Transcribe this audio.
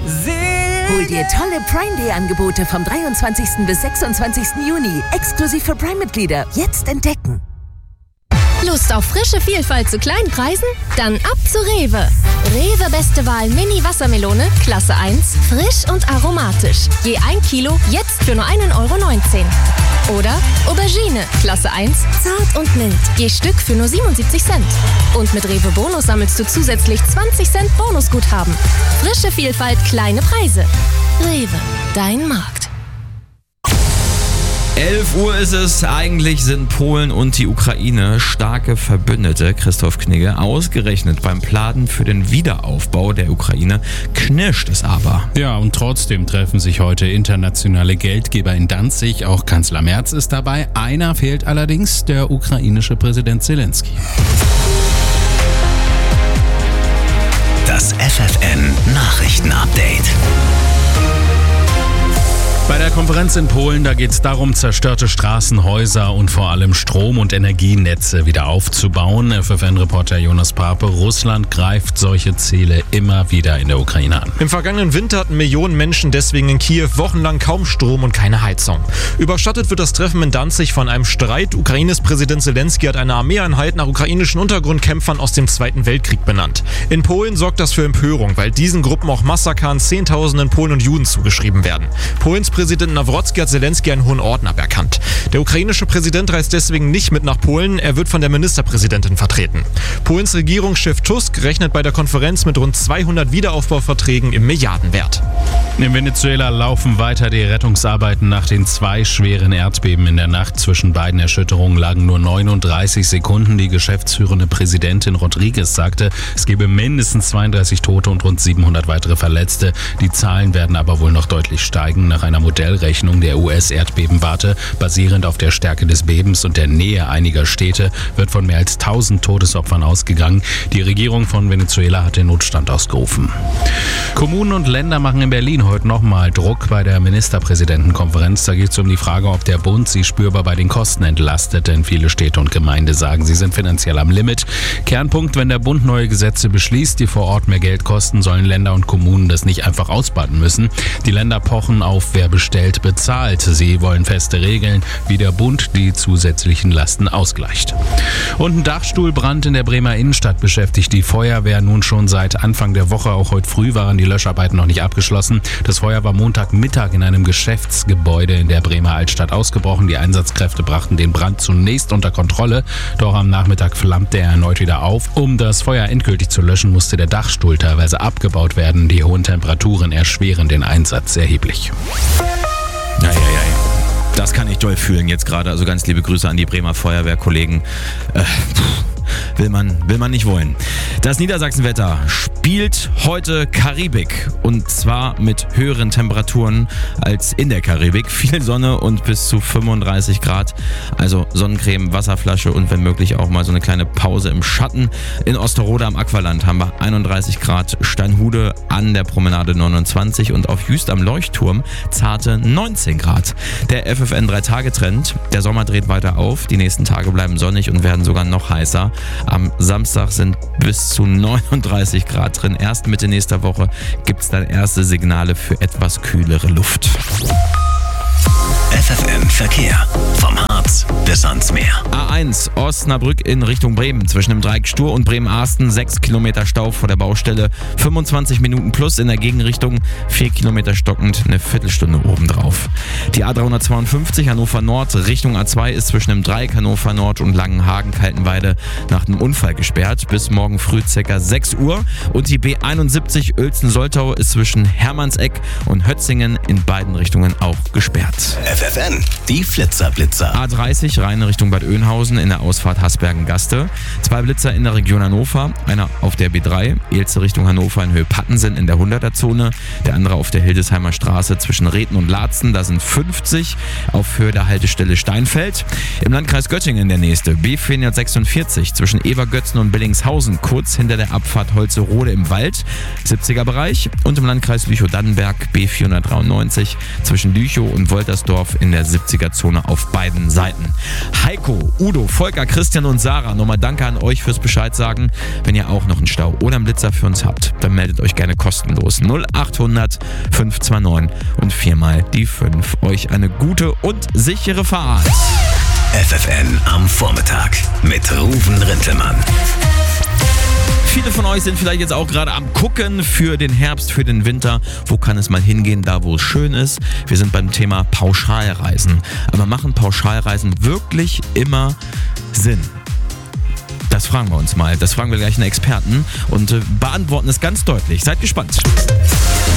Hol dir tolle Prime Day Angebote vom 23. bis 26. Juni. Exklusiv für Prime-Mitglieder. Jetzt entdecken. Lust auf frische Vielfalt zu kleinen Preisen? Dann ab zu Rewe. Rewe Beste Wahl Mini Wassermelone, Klasse 1, frisch und aromatisch. Je 1 Kilo, jetzt für nur 1,19 €. Oder Aubergine, Klasse 1, zart und mild. Je Stück für nur 77 Cent. Und mit Rewe Bonus sammelst du zusätzlich 20 Cent Bonusguthaben. Frische Vielfalt, kleine Preise. Rewe, dein Markt. 11 Uhr ist es. Eigentlich sind Polen und die Ukraine starke Verbündete. Christoph Knigge, ausgerechnet beim Planen für den Wiederaufbau der Ukraine knirscht es aber. Ja, und trotzdem treffen sich heute internationale Geldgeber in Danzig. Auch Kanzler Merz ist dabei. Einer fehlt allerdings, der ukrainische Präsident Zelensky. Das FFN-Nachrichten-Update. Bei der Konferenz in Polen, da geht es darum, zerstörte Straßen, Häuser und vor allem Strom- und Energienetze wieder aufzubauen. FFN-Reporter Jonas Pape, Russland greift solche Ziele immer wieder in der Ukraine an. Im vergangenen Winter hatten Millionen Menschen deswegen in Kiew wochenlang kaum Strom und keine Heizung. Überschattet wird das Treffen in Danzig von einem Streit. Ukraines Präsident Zelensky hat eine Armeeeinheit nach ukrainischen Untergrundkämpfern aus dem Zweiten Weltkrieg benannt. In Polen sorgt das für Empörung, weil diesen Gruppen auch Massaker an Zehntausenden Polen und Juden zugeschrieben werden. Polens Präsident Nawrocki hat Zelensky einen hohen Orden aberkannt. Der ukrainische Präsident reist deswegen nicht mit nach Polen, er wird von der Ministerpräsidentin vertreten. Polens Regierungschef Tusk rechnet bei der Konferenz mit rund 200 Wiederaufbauverträgen im Milliardenwert. In Venezuela laufen weiter die Rettungsarbeiten nach den 2 schweren Erdbeben in der Nacht. Zwischen beiden Erschütterungen lagen nur 39 Sekunden. Die geschäftsführende Präsidentin Rodriguez sagte, es gebe mindestens 32 Tote und rund 700 weitere Verletzte. Die Zahlen werden aber wohl noch deutlich steigen. Nach einer Modellrechnung der US-Erdbebenwarte, basierend auf der Stärke des Bebens und der Nähe einiger Städte, wird von mehr als 1000 Todesopfern ausgegangen. Die Regierung von Venezuela hat den Notstand ausgerufen. Kommunen und Länder machen in Berlin heute nochmal Druck bei der Ministerpräsidentenkonferenz. Da geht es um die Frage, ob der Bund sie spürbar bei den Kosten entlastet, denn viele Städte und Gemeinden sagen, sie sind finanziell am Limit. Kernpunkt, wenn der Bund neue Gesetze beschließt, die vor Ort mehr Geld kosten, sollen Länder und Kommunen das nicht einfach ausbaden müssen. Die Länder pochen auf, wer bestellt, bezahlt. Sie wollen feste Regeln, wie der Bund die zusätzlichen Lasten ausgleicht. Und ein Dachstuhlbrand in der Bremer Innenstadt beschäftigt die Feuerwehr nun schon seit Anfang der Woche. Auch heute früh waren die Löscharbeiten noch nicht abgeschlossen. Das Feuer war Montagmittag in einem Geschäftsgebäude in der Bremer Altstadt ausgebrochen. Die Einsatzkräfte brachten den Brand zunächst unter Kontrolle, doch am Nachmittag flammte er erneut wieder auf. Um das Feuer endgültig zu löschen, musste der Dachstuhl teilweise abgebaut werden. Die hohen Temperaturen erschweren den Einsatz erheblich. Das kann ich doll fühlen jetzt gerade. Also ganz liebe Grüße an die Bremer Feuerwehrkollegen. Will man nicht wollen. Das Niedersachsenwetter spielt heute Karibik. Und zwar mit höheren Temperaturen als in der Karibik. Viel Sonne und bis zu 35 Grad. Also Sonnencreme, Wasserflasche und wenn möglich auch mal so eine kleine Pause im Schatten. In Osterode am Aqualand haben wir 31 Grad. Steinhude an der Promenade 29 und auf Jüst am Leuchtturm zarte 19 Grad. Der FFN 3-Tage-Trend. Der Sommer dreht weiter auf. Die nächsten Tage bleiben sonnig und werden sogar noch heißer. Am Samstag sind bis zu 39 Grad drin. Erst Mitte nächster Woche gibt es dann erste Signale für etwas kühlere Luft. FFN Verkehr. Vom Harz bis ans Meer. A1 Osnabrück in Richtung Bremen. Zwischen dem Dreieck Stur und Bremen-Arsten 6 Kilometer Stau vor der Baustelle. 25 Minuten plus in der Gegenrichtung. 4 Kilometer stockend, eine Viertelstunde obendrauf. Die A352 Hannover Nord Richtung A2 ist zwischen dem Dreieck Hannover Nord und Langenhagen-Kaltenweide nach einem Unfall gesperrt. Bis morgen früh ca. 6 Uhr. Und die B71 Uelzen-Soltau ist zwischen Hermannseck und Hötzingen in beiden Richtungen auch gesperrt. FFN, die Flitzer-Blitzer. A30 rein Richtung Bad Oeynhausen in der Ausfahrt Hasbergen-Gaste. 2 Blitzer in der Region Hannover. Einer auf der B3, Elze Richtung Hannover in Höhe Pattensen in der 100er-Zone. Der andere auf der Hildesheimer Straße zwischen Reden und Laatzen. Da sind 50 auf Höhe der Haltestelle Steinfeld. Im Landkreis Göttingen der nächste. B446 zwischen Ebergötzen und Billingshausen. Kurz hinter der Abfahrt Holzerode im Wald. 70er-Bereich. Und im Landkreis Lüchow-Dannenberg B493 zwischen Lüchow und Woltersdorf in der 70er-Zone auf beiden Seiten. Seiten. Heiko, Udo, Volker, Christian und Sarah, nochmal danke an euch fürs Bescheid sagen. Wenn ihr auch noch einen Stau oder einen Blitzer für uns habt, dann meldet euch gerne kostenlos. 0800 529 und 4 mal die 5. Euch eine gute und sichere Fahrt. FFN am Vormittag mit Ruven Rintelmann. Viele von euch sind vielleicht jetzt auch gerade am Gucken für den Herbst, für den Winter. Wo kann es mal hingehen, da wo es schön ist? Wir sind beim Thema Pauschalreisen. Aber machen Pauschalreisen wirklich immer Sinn? Das fragen wir uns mal. Das fragen wir gleich einen Experten und beantworten es ganz deutlich. Seid gespannt.